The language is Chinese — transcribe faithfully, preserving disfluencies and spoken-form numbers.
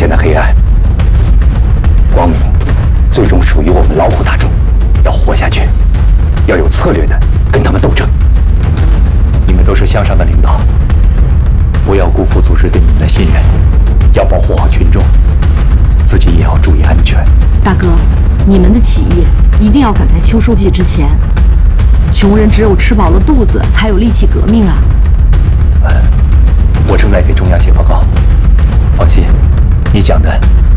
前的黑暗，光明最终属于我们劳苦大众。要活下去，要有策略的跟他们斗争。你们都是向上的领导，不要辜负组织对你们的信任，要保护好群众，自己也要注意安全。 大哥，你们的起义一定要赶在秋收季之前。穷人只有吃饱了肚子，才有力气革命啊！ 我正在给中央写报告，放心，你讲的